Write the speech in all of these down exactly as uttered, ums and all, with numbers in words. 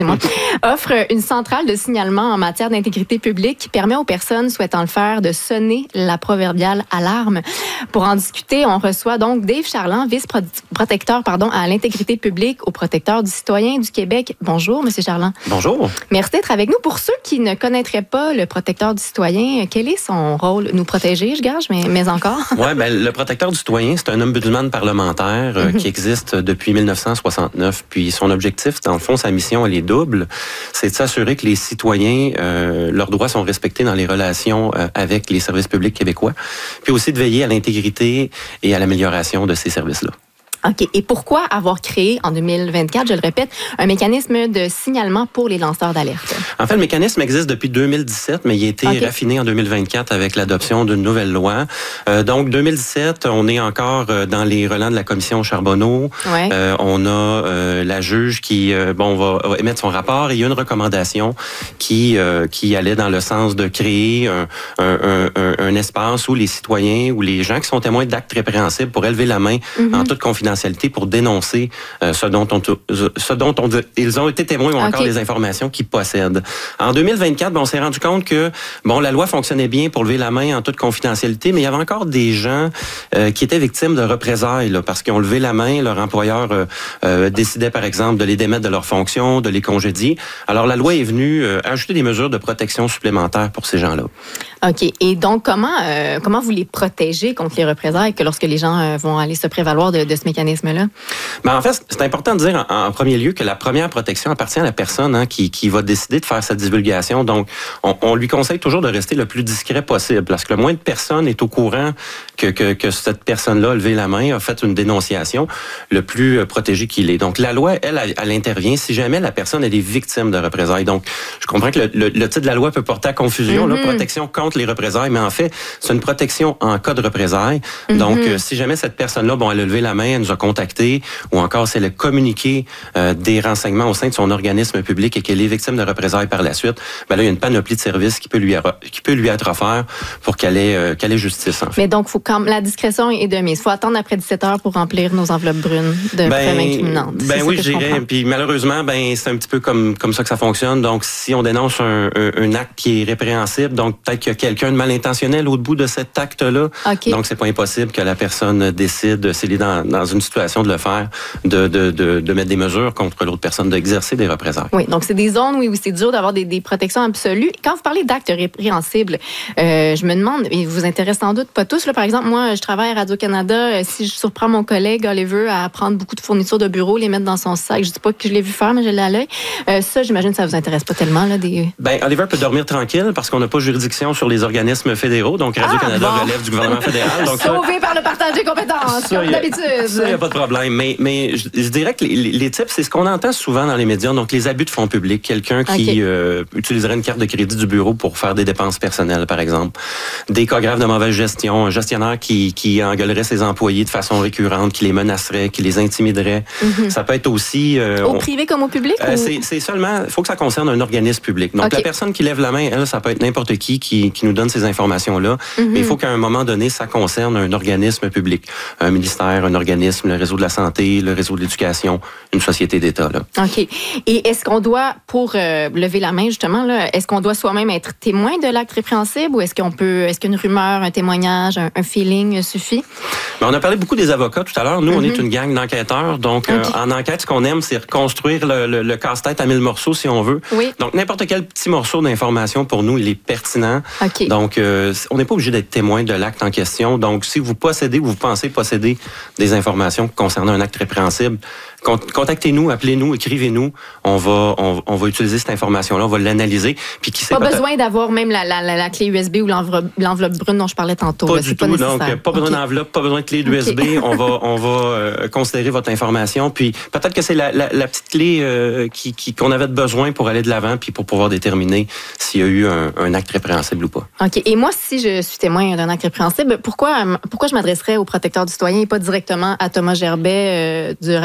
offre une centrale de signalement en matière d'intégrité publique qui permet aux personnes souhaitant le faire de sonner la proverbiale alarme. Pour en discuter, on reçoit donc Dave Charland, vice-protecteur pardon, à l'intégrité publique au protecteur du citoyen du Québec. Bonjour, Monsieur Charland. Bonjour. Merci d'être avec nous. Pour ceux qui ne connaîtraient pas le protecteur du citoyen, quel est son rôle? Nous protéger, je gage, mais, mais encore? Oui, ben, le protecteur du citoyen, c'est un ombudsman parlementaire euh, mm-hmm. qui existe depuis dix-neuf cent soixante-neuf. Puis son objectif, dans le fond, sa mission, elle est double. C'est de s'assurer que les citoyens, euh, leurs droits sont respectés dans les relations euh, avec les services publics québécois. Puis aussi de veiller à l'intégrité et à l'amélioration de ces services-là. OK. Et pourquoi avoir créé en deux mille vingt-quatre, je le répète, un mécanisme de signalement pour les lanceurs d'alerte? En fait, le mécanisme existe depuis deux mille dix-sept, mais il a été okay. raffiné en deux mille vingt-quatre avec l'adoption d'une nouvelle loi. Euh, donc, deux mille dix-sept, on est encore dans les relents de la commission Charbonneau. Ouais. Euh, on a euh, la juge qui, euh, bon, va, va émettre son rapport et il y a une recommandation qui euh, qui allait dans le sens de créer un, un, un, un espace où les citoyens ou les gens qui sont témoins d'actes répréhensibles pourraient lever la main mm-hmm. en toute confidentialité pour dénoncer euh, ce dont, on, ce dont on, ils ont été témoins ou encore okay. les informations qu'ils possèdent. En deux mille vingt-quatre, bon, on s'est rendu compte que bon, la loi fonctionnait bien pour lever la main en toute confidentialité, mais il y avait encore des gens euh, qui étaient victimes de représailles là, parce qu'ils ont levé la main, leur employeur euh, euh, décidait par exemple de les démettre de leurs fonctions, de les congédier. Alors la loi est venue euh, ajouter des mesures de protection supplémentaires pour ces gens-là. OK. Et donc, comment euh, comment vous les protégez contre les représailles que lorsque les gens euh, vont aller se prévaloir de, de ce mécanisme-là? Ben, en fait, c'est important de dire en, en premier lieu que la première protection appartient à la personne hein, qui, qui va décider de faire cette divulgation. Donc, on, on lui conseille toujours de rester le plus discret possible parce que le moins de personnes est au courant que, que, que cette personne-là a levé la main, a fait une dénonciation, le plus protégé qu'il est. Donc, la loi, elle, elle, elle intervient si jamais la personne elle est victime de représailles. Donc, je comprends que le, le, le titre de la loi peut porter à confusion, mm-hmm. là, protection contre les représailles, mais en fait, c'est une protection en cas de représailles. Mm-hmm. Donc, euh, si jamais cette personne-là, bon, elle a levé la main, elle nous a contacté, ou encore si elle a communiqué euh, des renseignements au sein de son organisme public et qu'elle est victime de représailles par la suite, ben là, il y a une panoplie de services qui peut lui, qui peut lui être offert pour qu'elle ait, euh, qu'elle ait justice, en fait. Mais donc, faut quand la discrétion est de mise. Il faut attendre après dix-sept heures pour remplir nos enveloppes brunes de ben, preuves incriminantes. Ben oui, je dirais. Puis malheureusement, ben c'est un petit peu comme comme ça que ça fonctionne. Donc, si on dénonce un, un, un acte qui est répréhensible, donc peut-être qu'il y a quelqu'un de mal intentionnel au bout de cet acte-là. Okay. Donc, c'est pas impossible que la personne décide, s'il est dans, dans une situation de le faire, de, de, de, de mettre des mesures contre l'autre personne, d'exercer des représailles. Oui, donc c'est des zones oui, où c'est dur d'avoir des, des protections absolues. Quand vous parlez d'actes répréhensibles, euh, je me demande, et vous vous intéressez sans doute pas tous, là, par exemple, moi, je travaille à Radio-Canada, euh, si je surprends mon collègue Oliver à prendre beaucoup de fournitures de bureau, les mettre dans son sac, je dis pas que je l'ai vu faire, mais je l'ai à l'œil. Euh, ça, j'imagine que ça vous intéresse pas tellement, là, des... Ben, Oliver peut dormir tranquille parce qu'on n'a pas juridiction sur les organismes fédéraux, donc Radio-Canada ah, bon. relève du gouvernement fédéral. Donc Sauvé ça, par le partage des compétences, ça, comme d'habitude. Ça, il n'y a pas de problème. Mais, mais je, je dirais que les, les types, c'est ce qu'on entend souvent dans les médias, donc les abus de fonds publics. Quelqu'un qui okay. euh, utiliserait une carte de crédit du bureau pour faire des dépenses personnelles, par exemple. Des cas graves de mauvaise gestion, un gestionnaire qui, qui engueulerait ses employés de façon récurrente, qui les menacerait, qui les intimiderait. Mm-hmm. Ça peut être aussi... Euh, au on, privé comme au public? Euh, ou... c'est, c'est seulement... Il faut que ça concerne un organisme public. Donc, okay. la personne qui lève la main, elle, ça peut être n'importe qui qui, qui nous donne ces informations-là. Mm-hmm. Mais il faut qu'à un moment donné, ça concerne un organisme public. Un ministère, un organisme, le réseau de la santé, le réseau de l'éducation, une société d'État. Là. OK. Et est-ce qu'on doit, pour euh, lever la main, justement, là, est-ce qu'on doit soi-même être témoin de l'acte répréhensible ou est-ce qu'on peut, est-ce qu'une rumeur, un témoignage, un, un feeling suffit? Ben, on a parlé beaucoup des avocats tout à l'heure. Nous, mm-hmm. on est une gang d'enquêteurs. Donc, okay. euh, en enquête, ce qu'on aime, c'est reconstruire le, le, le casse-tête à mille morceaux, si on veut. Oui. Donc, n'importe quel petit morceau d'information, pour nous, il est pertinent. Okay. Donc, euh, on n'est pas obligé d'être témoin de l'acte en question. Donc, si vous possédez ou vous pensez posséder des informations concernant un acte répréhensible, contactez-nous, appelez-nous, écrivez-nous. On va, on, on va utiliser cette information-là, on va l'analyser. Puis qui sait, pas besoin d'avoir même la, la, la, la clé U S B ou l'enveloppe, l'enveloppe brune dont je parlais tantôt. Pas là, du pas tout. nécessaire. Donc, pas besoin okay. d'enveloppe, pas besoin de clé U S B. Okay. on va, on va euh, considérer votre information. Puis peut-être que c'est la, la, la petite clé euh, qui, qui, qu'on avait besoin pour aller de l'avant, puis pour pouvoir déterminer s'il y a eu un, un acte répréhensible ou pas. OK. Et moi, si je suis témoin d'un acte répréhensible, pourquoi, pourquoi je m'adresserais au protecteur du citoyen et pas directement à Thomas Gerbet euh, du Radio-Canada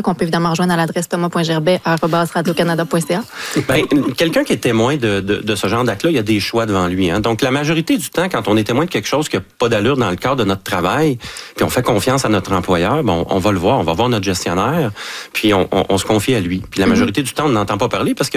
qu'on peut évidemment rejoindre à l'adresse thomas point gerbet arobase radio canada point c a. Ben, quelqu'un qui est témoin de, de, de ce genre d'acte-là, il y a des choix devant lui. Hein. Donc, la majorité du temps, quand on est témoin de quelque chose qui n'a pas d'allure dans le cadre de notre travail, puis on fait confiance à notre employeur, ben, on, on va le voir, on va voir notre gestionnaire, puis on, on, on se confie à lui. Puis la majorité mm-hmm. du temps, on n'entend pas parler parce que